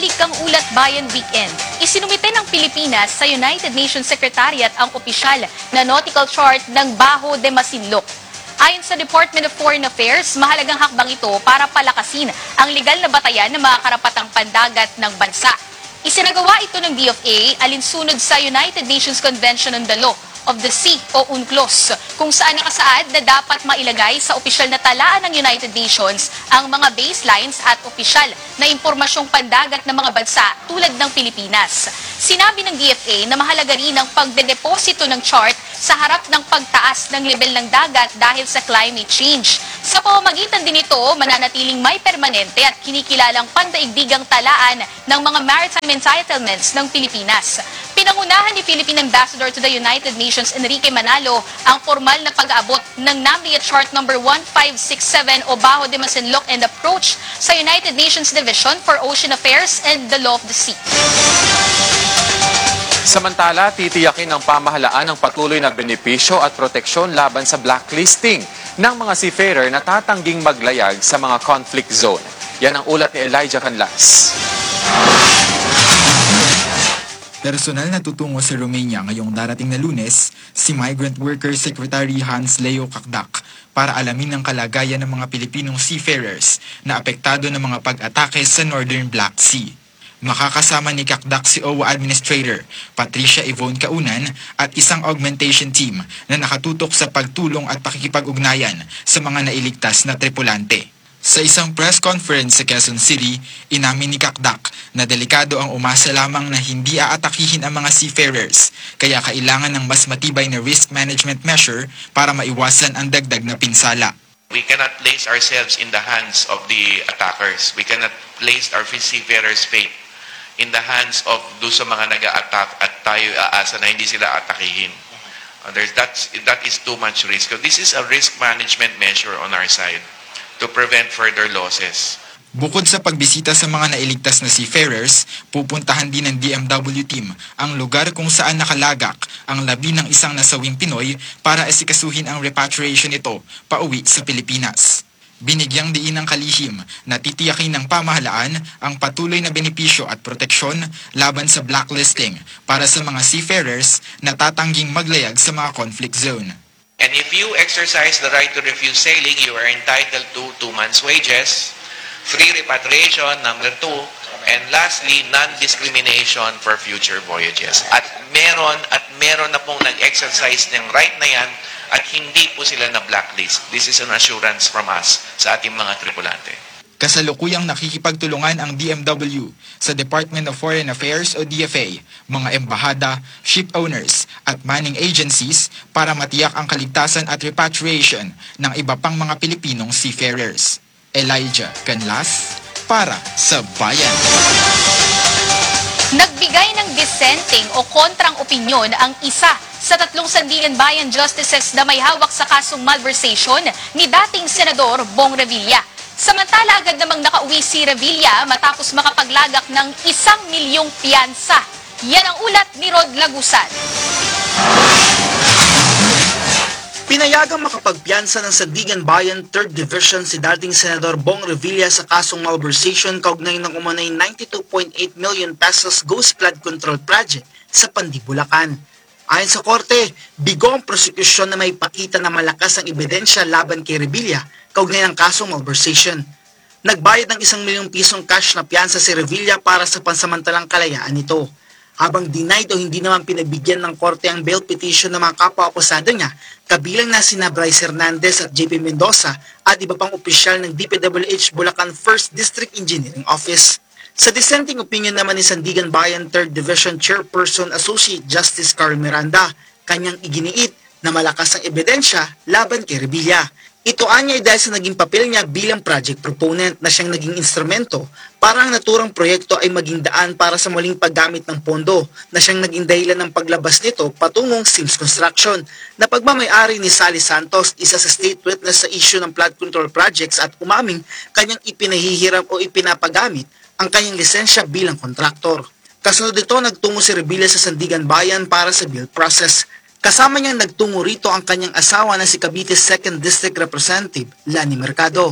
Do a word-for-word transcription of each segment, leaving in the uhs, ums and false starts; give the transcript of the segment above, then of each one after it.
Balikang Ulat Bayan Weekend. Isinumite ng Pilipinas sa United Nations Secretariat ang opisyal na nautical chart ng Baho de Masinloc. Ayon sa Department of Foreign Affairs, mahalagang hakbang ito para palakasin ang legal na batayan ng mga karapatang pandagat ng bansa. Isinagawa ito ng D F A alinsunod sa United Nations Convention on the Law of the Sea o UNCLOS, kung saan nakasaad na dapat mailagay sa opisyal na talaan ng United Nations ang mga baselines at opisyal na impormasyong pandagat ng mga bansa tulad ng Pilipinas. Sinabi ng D F A na mahalaga rin ang pagdedeposito ng chart sa harap ng pagtaas ng level ng dagat dahil sa climate change. Sa pamamagitan din ito, mananatiling may permanente at kinikilalang pandaigdigang talaan ng mga maritime entitlements ng Pilipinas. Pinangunahan ni Philippine Ambassador to the United Nations Enrique Manalo ang formal na pag-aabot ng NAMBIA Chart number one five six seven o Baho de Masinloc and approach sa United Nations Division for Ocean Affairs and the Law of the Sea. Samantala, titiyakin ng pamahalaan ang patuloy na benepisyo at proteksyon laban sa blacklisting ng mga seafarer na tatangging maglayag sa mga conflict zone. Yan ang ulat ni Elijah Canlas. Personal na tutungo sa Romania ngayong darating na Lunes, si Migrant Worker Secretary Hans Leo Kakdak para alamin ang kalagayan ng mga Pilipinong seafarers na apektado ng mga pag-atake sa Northern Black Sea. Makakasama ni Kakdak si O W A Administrator Patricia Yvonne Kaunan at isang augmentation team na nakatutok sa pagtulong at pakikipag-ugnayan sa mga nailigtas na tripulante. Sa isang press conference sa Quezon City, inamin ni Kakdak na delikado ang umasa lamang na hindi aatakihin ang mga seafarers, kaya kailangan ng mas matibay na risk management measure para maiwasan ang dagdag na pinsala. We cannot place ourselves in the hands of the attackers. We cannot place our seafarers' fate in the hands of do sa mga nag-a-attack at tayo aasa na hindi sila atakihin. Uh, there's, that's, that is too much risk. So this is a risk management measure on our side to prevent further losses. Bukod sa pagbisita sa mga nailigtas na seafarers, pupuntahan din ng D M W team ang lugar kung saan nakalagak ang labi ng isang nasawing Pinoy para asikasuhin ang repatriation nito pauwi sa Pilipinas. Binigyang diin ng kalihim na titiyakin ng pamahalaan ang patuloy na benepisyo at proteksyon laban sa blacklisting para sa mga seafarers na tatangging maglayag sa mga conflict zone. And if you exercise the right to refuse sailing, you are entitled to two months' wages, free repatriation, number two, and lastly, non-discrimination for future voyages. At meron, at meron na pong nag-exercise ng right na yan at hindi po sila na blacklist. This is an assurance from us sa ating mga tripulante. Kasalukuyang nakikipagtulungan ang D M W sa Department of Foreign Affairs o D F A, mga embahada, ship owners at manning agencies para matiyak ang kaligtasan at repatriation ng iba pang mga Pilipinong seafarers. Elijah Canlas para sa Bayan. Nagbigay ng dissenting o kontrang opinyon ang isa sa tatlong Sandigan Bayan Justices na may hawak sa kasong malversation ni dating Senador Bong Revilla. Samantala, agad namang nakauwi si Revilla matapos makapaglagak ng isang milyong piyansa. Yan ang ulat ni Rod Lagusan. Pinayagang makapagpiyansa ng Sandigan Bayan third Division si dating Senador Bong Revilla sa kasong malversation kaugnay ng umunay ninety-two point eight million pesos Ghost Flood Control Project sa Pandi, Bulacan. Ayon sa korte, bigo ang prosekusyon na may pakita na malakas ang ebidensya laban kay Revilla kaugnay ng kasong malversation. Nagbayad ng isang milyong pisong cash na piyansa si Revilla para sa pansamantalang kalayaan nito. Habang denied o hindi naman pinagbigyan ng korte ang bail petition ng mga kapwa-akusado niya, kabilang na sina Bryce Hernandez at J P Mendoza at iba pang opisyal ng D P W H Bulacan first District Engineering Office. Sa dissenting opinion naman ni Sandigan Bayan third Division Chairperson Associate Justice Carl Miranda, kanyang iginiit na malakas ang ebidensya laban kay Revilla. Ito anya ay dahil sa naging papel niya bilang project proponent na siyang naging instrumento para ang naturang proyekto ay maging daan para sa muling paggamit ng pondo na siyang naging dahilan ng paglabas nito patungong Sims Construction na pagmamayari ni Sally Santos, isa sa state witness sa issue ng flood control projects at umaming kanyang ipinahihiram o ipinapagamit ang kanyang lisensya bilang kontraktor. Kasunod ito, nagtungo si Revilla sa Sandigan Bayan para sa bill process. Kasama niyang nagtungo rito ang kanyang asawa na si Cavite's second District Representative, Lani Mercado.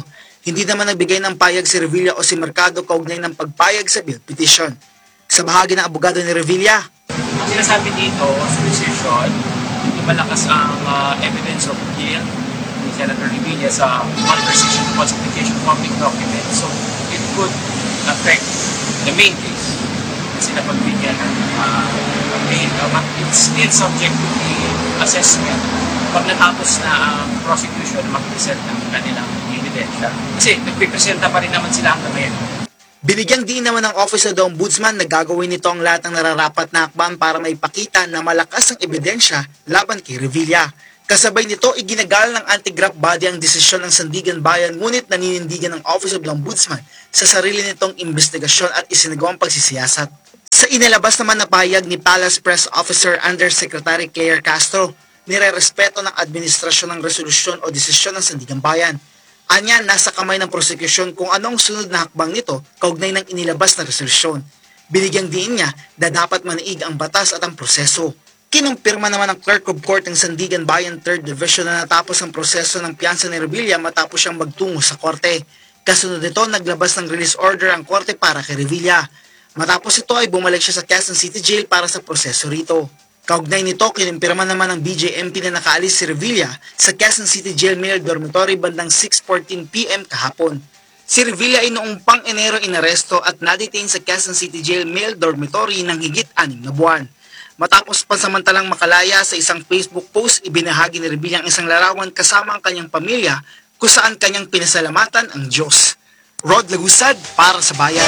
Hindi naman nagbigay ng payag si Revilla o si Mercado kaugnay ng pagpayag sa bill petition. Sa bahagi ng abogado ni Revilla, Ang sinasabi dito sa decision, yung malakas ang uh, evidence of guilt ni Senator Revilla sa conversation falsification of public documents. So it could affect the main case. Kasi napagbigyan ng uh, bail. Uh, but it's still subject to the assessment pag natapos na ang prosecution na mag-present ng kanilang ebidensya. Kasi nagpipresenta pa rin naman sila hanggang ngayon. Binigyang din naman ng Office of the Ombudsman na gagawin nito ang lahat ng nararapat na hakbang para maipakita na malakas ang ebidensya laban kay Revilla. Kasabay nito, iginagalang ng anti-graft body ang desisyon ng Sandigan Bayan ngunit naninindigan ng Office of the Ombudsman sa sarili nitong investigasyon at isinagawang pagsisiyasat. Sa inilabas naman na pahayag ni Palace Press Officer Undersecretary Claire Castro, nirerespeto ng administrasyon ng resolusyon o desisyon ng Sandigan Bayan. Anya, nasa kamay ng prosecution kung anong sunod na hakbang nito kaugnay ng inilabas na resolusyon. Binigyang diin niya na dapat manaig ang batas at ang proseso. Kinumpirma naman ng Clerk of Court ng Sandigan Bayan third Division na natapos ang proseso ng piyansa ni Revilla matapos siyang magtungo sa korte. Kasunod nito, naglabas ng release order ang korte para kay Revilla. Matapos ito ay bumalik siya sa Quezon City Jail para sa proseso rito. Kaugnay nito, kinumpirma naman ng B J M P na nakaalis si Revilla sa Quezon City Jail Male Dormitory bandang six fourteen p m kahapon. Si Revilla ay noong pang Enero inaresto at na-detain sa Quezon City Jail Male Dormitory ng higit anim na buwan. Matapos pansamantalang makalaya, sa isang Facebook post, ibinahagi ni Revilla ang isang larawan kasama ang kanyang pamilya kung saan kanyang pinasalamatan ang Diyos. Rod Lagusad para sa Bayan.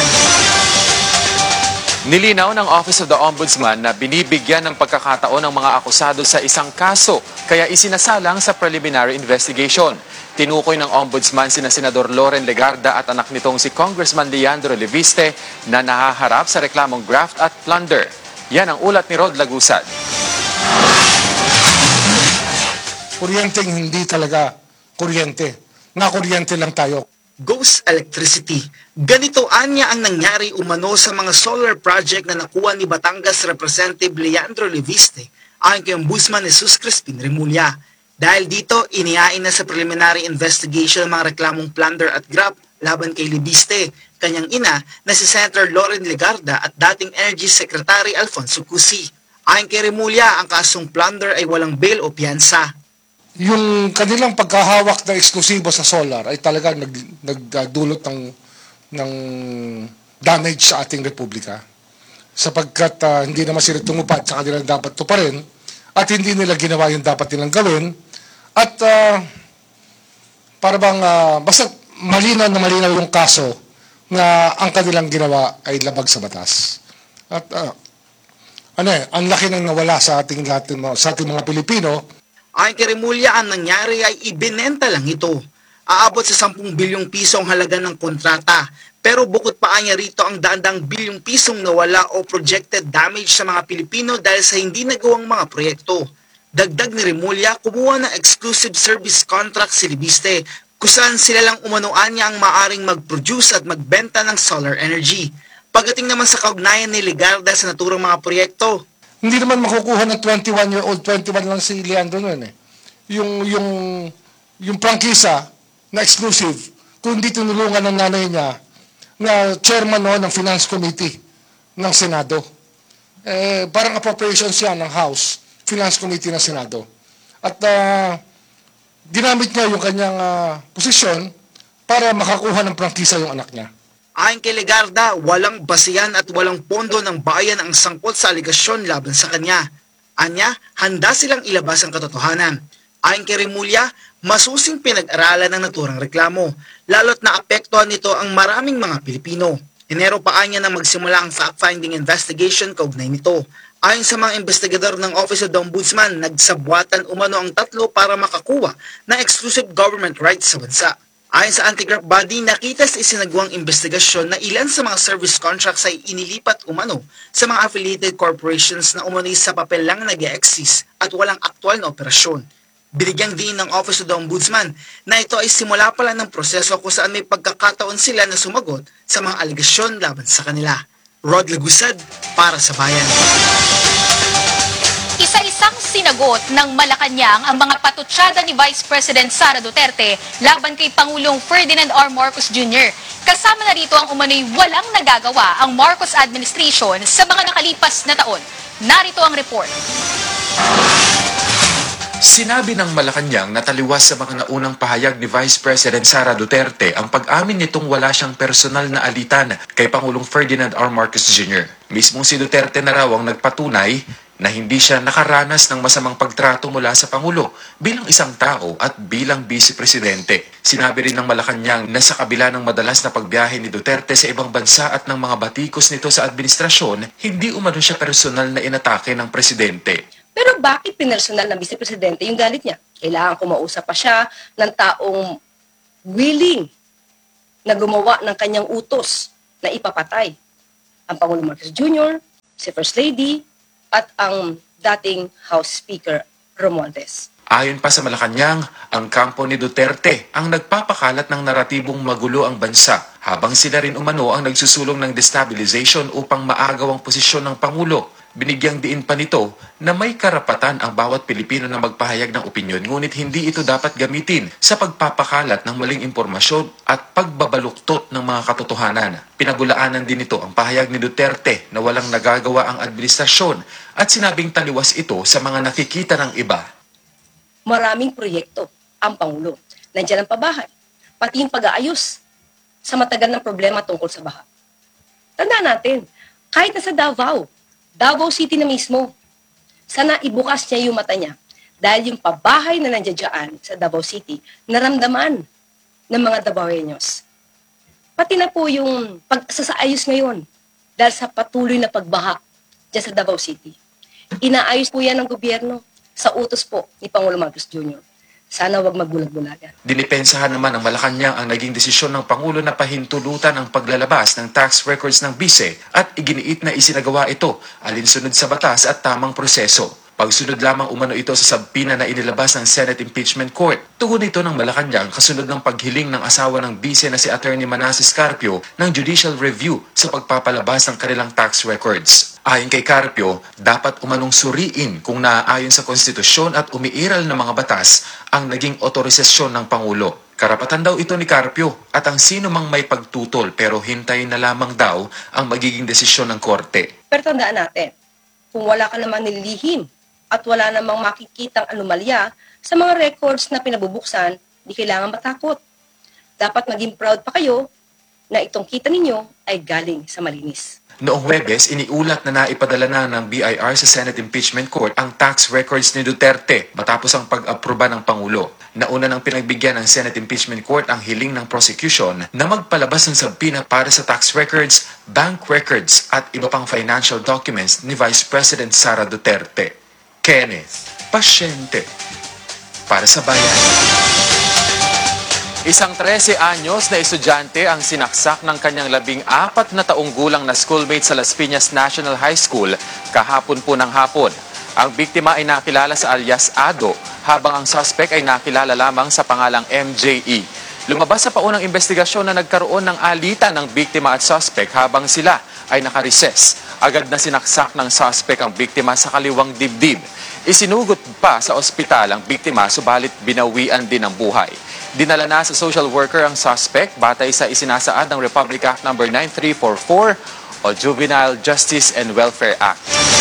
Nilinaw ng Office of the Ombudsman na binibigyan ng pagkakataon ng mga akusado sa isang kaso, kaya isinasalang sa preliminary investigation. Tinukoy ng Ombudsman sina Senador Loren Legarda at anak nitong si Congressman Leandro Leviste na nahaharap sa reklamong graft at plunder. Yan ang ulat ni Rod Lagusad. Kuryenteng hindi talaga kuryente. Nakuryente lang tayo. Ghost electricity. Ganito anya ang nangyari umano sa mga solar project na nakuha ni Batangas Representative Leandro Leviste ayon kay Ombudsman Jesus Crispin Remulla. Dahil dito, inihain na sa preliminary investigation ang mga reklamong plunder at graft laban kay Leviste, kanyang ina na si Senator Loren Legarda at dating Energy Secretary Alfonso Cusi. Ayon kay Remulla, ang kasong plunder ay walang bail o piyansa. Yung kanilang pagkahawak na eksklusibo sa solar ay talaga nag, nagdulot ng, ng damage sa ating republika. Sapagkat uh, hindi naman sila tumupad sa kanilang dapat tuparin at hindi nila ginawa yung dapat nilang gawin. At uh, para bang uh, basta malinaw na malinaw yung kaso na ang kanilang ginawa ay labag sa batas. At uh, ano eh, ang laki nang nawala sa ating, lahat, sa ating mga Pilipino. Ayon kay Remulla, ang nangyari ay ibinenta lang ito. Aabot sa sampung bilyong piso ang halaga ng kontrata. Pero bukod pa niya rito ang daandang bilyong pisong nawala o projected damage sa mga Pilipino dahil sa hindi nagawang mga proyekto. Dagdag ni Remulla, kumuha ng exclusive service contract si Leviste, kung saan sila lang umanoan niya ang maaring mag-produce at magbenta ng solar energy. Pagdating naman sa kaugnayan ni Legarda sa naturang mga proyekto, Hindi naman makukuha ng twenty-one-year-old, twenty-one lang si Leandro noon eh. Yung, yung, yung prangkisa na exclusive, kung hindi tinulungan ng nanay niya na chairman noon ng Finance Committee ng Senado. Eh, parang appropriations yan ng House, Finance Committee ng Senado. At uh, ginamit niya yung kanyang uh, posisyon para makakuha ng prangkisa yung anak niya. ayon kay Legarda, walang basihan at walang pondo ng bayan ang sangkot sa aligasyon laban sa kanya. Anya, handa silang ilabas ang katotohanan. Ayon kay Remulla, masusing pinag-aralan ng naturang reklamo, lalo't naapektuhan nito ang maraming mga Pilipino. Enero pa anya nang magsimula ang fact-finding investigation kaugnay nito. Ayon sa mga investigador ng Office of the Ombudsman, nagsabwatan umano ang tatlo para makakuha ng exclusive government rights sa bansa. Ayon sa anti-graft body, nakita sa isinagawang investigasyon na ilan sa mga service contracts ay inilipat umano sa mga affiliated corporations na umano sa papel lang nag-e-exist at walang aktual na operasyon. Binigyang din ng Office of the Ombudsman na ito ay simula pa lang ng proseso kung saan may pagkakataon sila na sumagot sa mga aligasyon laban sa kanila. Rod Lagusad para sa Bayan. Isa-isa Isang sinagot ng Malacanang ang mga patutsada ni Vice President Sara Duterte laban kay Pangulong Ferdinand R. Marcos Junior Kasama na rito ang umano'y walang nagagawa ang Marcos administration sa mga nakalipas na taon. Narito ang report. Sinabi ng Malacanang na taliwas sa mga naunang pahayag ni Vice President Sara Duterte ang pag-amin nitong wala siyang personal na alitan kay Pangulong Ferdinand R. Marcos Junior Mismong si Duterte na raw ang nagpatunay na hindi siya nakaranas ng masamang pagtrato mula sa Pangulo bilang isang tao at bilang Vice Presidente. Sinabi rin ng Malacanang na sa kabila ng madalas na pagbiyahe ni Duterte sa ibang bansa at ng mga batikos nito sa administrasyon, hindi umano siya personal na inatake ng Presidente. Pero bakit pinersonal ng Vice Presidente yung galit niya? Kailangan kumausap pa siya ng taong willing na gumawa ng kanyang utos na ipapatay ang Pangulong Marcos Junior, si First Lady, at ang dating House Speaker Romualdez. Ayon pa sa Malacanang, ang kampo ni Duterte ang nagpapakalat ng naratibong magulo ang bansa, habang sila rin umano ang nagsusulong ng destabilization upang maagaw ang posisyon ng Pangulo. Binigyang diin pa nito na may karapatan ang bawat Pilipino na magpahayag ng opinyon, ngunit hindi ito dapat gamitin sa pagpapakalat ng maling impormasyon at pagbabaluktot ng mga katotohanan. Pinabulaanan din ito ang pahayag ni Duterte na walang nagagawa ang administrasyon at sinabing taliwas ito sa mga nakikita ng iba. Maraming proyekto ang Pangulo. Nandiyan ang pabahay, pati yung pag-aayos sa matagal ng problema tungkol sa baha. Tandaan natin, kahit nasa Davao, Davao City na mismo, sana ibukas niya yung mata niya dahil yung pabahay na nandiyan sa Davao City, naramdaman ng mga Davaoeños. Pati na po yung pagsasaayos ngayon dahil sa patuloy na pagbaha dyan sa Davao City. Inaayos po yan ng gobyerno sa utos po ni Pangulong Marcos Junior Sana wag magbulag-bulagan. Dinipensahan naman ng Malacanang ang naging desisyon ng Pangulo na pahintulutan ang paglalabas ng tax records ng bise at iginiit na isinagawa ito alinsunod sa batas at tamang proseso. Pagsunod lamang umano ito sa sabpina na inilabas ng Senate Impeachment Court. Tugon ito ng Malacanang kasunod ng paghiling ng asawa ng bise na si Attorney Manasseh Carpio ng judicial review sa pagpapalabas ng kanilang tax records. Ayon kay Carpio, dapat umanong suriin kung naaayon sa konstitusyon at umiiral ng mga batas ang naging otorisasyon ng Pangulo. Karapatan daw ito ni Carpio at ang sino mang may pagtutol pero hintayin na lamang daw ang magiging desisyon ng korte. Pero tandaan natin, kung wala ka namang nililihim at wala namang makikitang anomalya sa mga records na pinabubuksan, di kailangan matakot. Dapat maging proud pa kayo na itong kita ninyo ay galing sa malinis. Noong Huwebes, iniulat na naipadala na ng B I R sa Senate Impeachment Court ang tax records ni Duterte matapos ang pag-aproba ng Pangulo. Nauna nang pinagbigyan ng Senate Impeachment Court ang hiling ng prosecution na magpalabas ng sabpina para sa tax records, bank records at iba pang financial documents ni Vice President Sara Duterte. Kenneth, pasyente para sa bayan. Isang trese anyos na estudyante ang sinaksak ng kanyang labing apat na taong gulang na schoolmate sa Las Piñas National High School kahapon po ng hapon. Ang biktima ay nakilala sa alias Ado, habang ang suspect ay nakilala lamang sa pangalang M J E. Lumabas sa paunang investigasyon na nagkaroon ng alitan ng biktima at suspect habang sila ay nakarises. Agad na sinaksak ng suspect ang biktima sa kaliwang dibdib. Isinugot pa sa ospital ang biktima subalit binawian din ang buhay. Dinala na sa social worker ang suspect batay sa isinasaad ng Republic Act number nine three four four o Juvenile Justice and Welfare Act.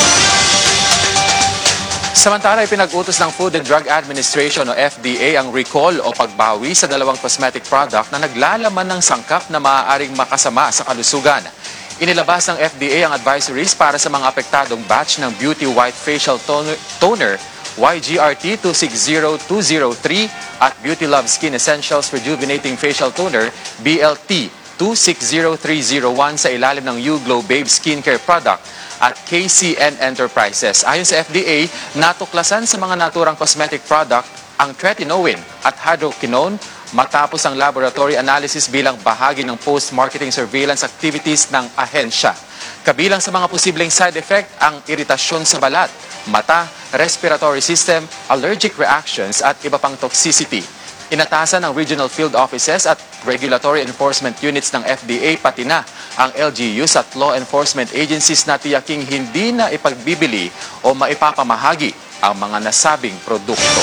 Samantala ay pinag-utos ng Food and Drug Administration o F D A ang recall o pagbawi sa dalawang cosmetic product na naglalaman ng sangkap na maaaring makasama sa kalusugan. Inilabas ng F D A ang advisories para sa mga apektadong batch ng Beauty White Facial Toner Y G R T two six zero two zero three at Beauty Love Skin Essentials Rejuvenating Facial Toner B L T two six zero three zero one sa ilalim ng YouGlow Babe Skincare Product at K C N Enterprises. Ayon sa F D A, natuklasan sa mga naturang cosmetic product ang tretinoin at hydroquinone matapos ang laboratory analysis bilang bahagi ng post-marketing surveillance activities ng ahensya. Kabilang sa mga posibleng side effect ang iritasyon sa balat, mata, respiratory system, allergic reactions at iba pang toxicity. Inatasan ng regional field offices at regulatory enforcement units ng F D A pati na ang L G Us at law enforcement agencies na tiyaking hindi na ipagbibili o maipapamahagi ang mga nasabing produkto.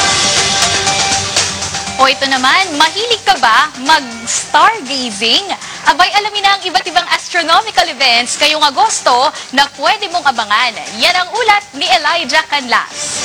O ito naman, mahilig ka ba mag-stargazing? Abay, alamin na ang iba't ibang astronomical events ngayong Agosto na pwede mong abangan. Yan ang ulat ni Elijah Canlas.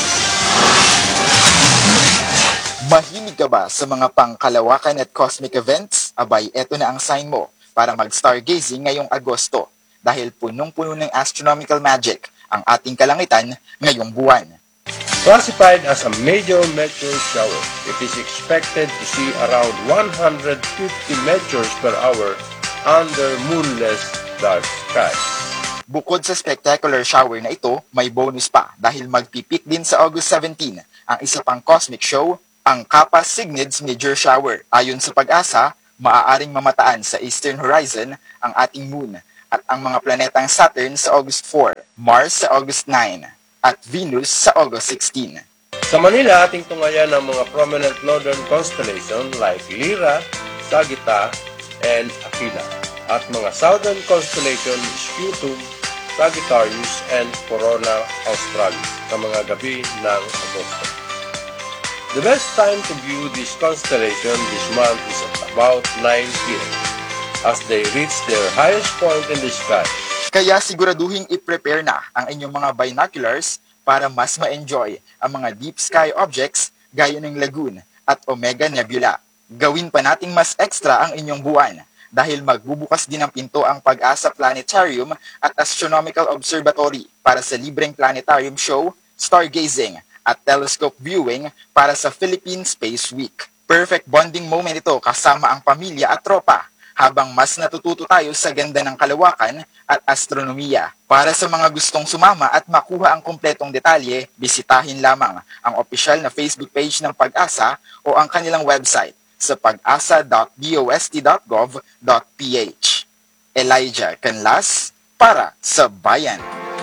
Mahilig ka ba sa mga pangkalawakan at cosmic events? Abay, eto na ang sign mo para mag-stargazing ngayong Agosto dahil punong-puno ng astronomical magic ang ating kalangitan ngayong buwan. Classified as a major meteor shower, it is expected to see around one hundred fifty meteors per hour under moonless dark skies. Bukod sa spectacular shower na ito, may bonus pa dahil magpipik din sa August seventeenth ang isa pang cosmic show, ang Kappa Cygnids Major Shower. Ayon sa Pag-asa, maaaring mamataan sa eastern horizon ang ating moon at ang mga planetang Saturn sa August four, Mars sa August nine, at Venus sa August sixteen. Sa Manila, ating tungayan ang mga prominent northern constellation like Lyra, Sagitta, and Aquila. At mga southern constellation Scutum, Sagittarius, and Corona Australis sa mga gabi ng Agosto. The best time to view this constellation this month is at about nine p m as they reach their highest point in the sky. Kaya siguraduhin i-prepare na ang inyong mga binoculars para mas ma-enjoy ang mga deep sky objects gaya ng Lagoon at Omega Nebula. Gawin pa nating mas extra ang inyong buwan dahil magbubukas din ng pinto ang Pag-asa Planetarium at Astronomical Observatory para sa libreng planetarium show, stargazing at telescope viewing para sa Philippine Space Week. Perfect bonding moment ito kasama ang pamilya at tropa habang mas natututo tayo sa ganda ng kalawakan at astronomiya. Para sa mga gustong sumama at makuha ang kumpletong detalye, bisitahin lamang ang opisyal na Facebook page ng Pag-asa o ang kanilang website sa pag-asa dot dost dot gov dot ph. Elijah Canlas para sa Bayan.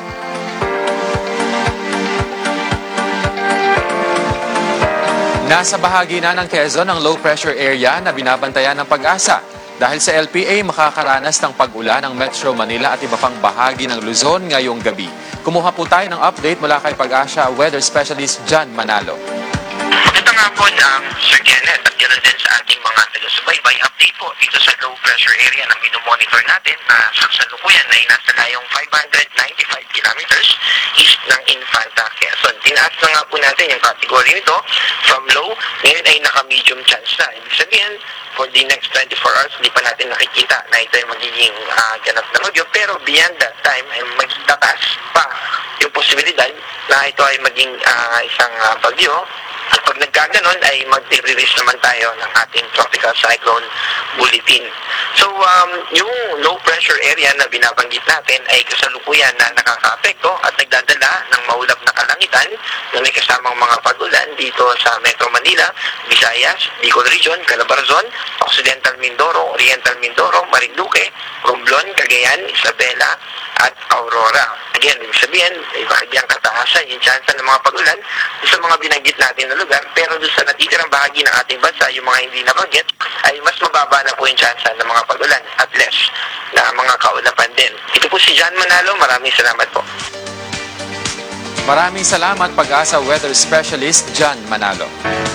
Nasa bahagi na ng Quezon ang low pressure area na binabantayan ng Pag-asa. Dahil sa L P A, makakaranas ng pag-ulan ng Metro Manila at iba pang bahagi ng Luzon ngayong gabi. Kumuha po tayo ng update mula kay Pag-asa Weather Specialist John Manalo. Magandang hapon, um, Sir Kenneth, at ganoon din sa ating mga taga-subaybay. Update po dito sa low pressure area na minomonitor natin na uh, sa kasalukuyan ay nasa layong five hundred ninety-five kilometers east ng Infanta, Quezon. Tinaas na nga po natin yung category nito from low, ngayon ay naka-medium chance na. Ibig sabihin, for the next twenty-four hours, hindi pa natin nakikita na ito ay magiging uh, ganap na bagyo. Pero beyond that time, ay magtataas pa yung posibilidad na ito ay maging uh, isang uh, bagyo. At pag nagkaganon ay mag-release naman tayo ng ating tropical cyclone bulletin. So, um, yung low pressure area na binabanggit natin ay kasalukuyan na nakaka-apekto at nagdadala ng maulap na kalangitan na may kasamang mga pag-ulan dito sa Metro Manila, Visayas, Bicol Region, Calabarzon, Occidental Mindoro, Oriental Mindoro, Marinduque, Romblon, Cagayan, Isabela, at Aurora. Again, ibig sabihin, ay bahagyang kataasan yung chance ng mga pag-ulan sa mga binanggit natin na lugar, pero doon sa natitirang bahagi ng ating bansa, yung mga hindi nabanggit, ay mas mababa na po yung chance ng mga pag-ulan at less na mga kaulapan din. Ito po si John Manalo, maraming salamat po. Maraming salamat Pag-asa Weather Specialist John Manalo.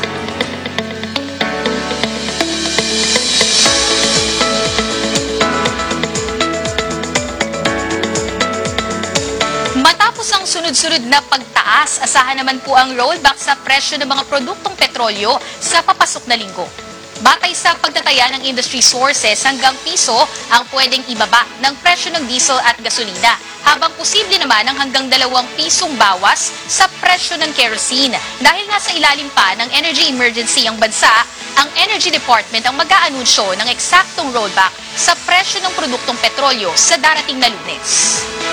Matapos ang sunod-sunod na pagtaas, asahan naman po ang rollback sa presyo ng mga produktong petrolyo sa papasok na linggo. Batay sa pagtataya ng industry sources, hanggang piso ang pwedeng ibaba ng presyo ng diesel at gasolina, habang posible naman ang hanggang dalawang pisong bawas sa presyo ng kerosene. Dahil nasa ilalim pa ng energy emergency ang bansa, ang Energy Department ang mag-aanunsyo ng eksaktong rollback sa presyo ng produktong petrolyo sa darating na Lunes.